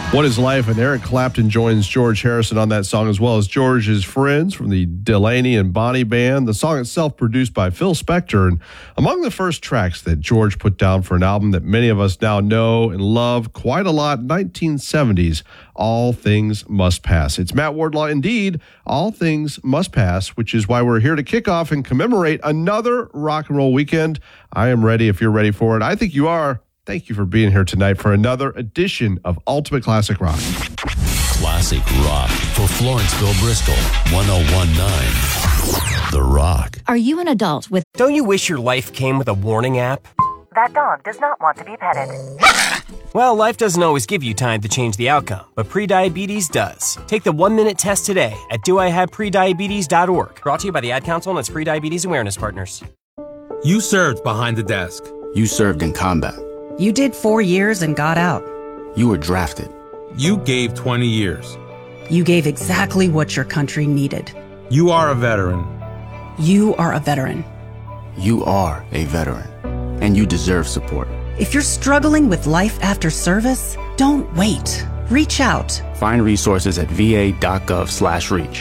What is Life? And Eric Clapton joins George Harrison on that song, as well as George's friends from the Delaney and Bonnie Band. The song itself produced by Phil Spector, and among the first tracks that George put down for an album that many of us now know and love quite a lot, 1970s, All Things Must Pass. It's Matt Wardlaw indeed, All Things Must Pass, which is why we're here to kick off and commemorate another rock and roll weekend. I am ready if you're ready for it. I think you are. Thank you for being here tonight for another edition of Ultimate Classic Rock. Classic Rock for Florenceville, Bristol, 101.9 The Rock. Are you an adult with... Don't you wish your life came with a warning app? That dog does not want to be petted. Well, life doesn't always give you time to change the outcome, but prediabetes does. Take the 1-minute test today at doihaveprediabetes.org. Brought to you by the Ad Council and its Prediabetes Awareness Partners. You served behind the desk. You served in combat. You did 4 years and got out. You were drafted. You gave 20 years. You gave exactly what your country needed. You are a veteran. You are a veteran. You are a veteran, and you deserve support. If you're struggling with life after service, don't wait. Reach out. Find resources at va.gov/reach.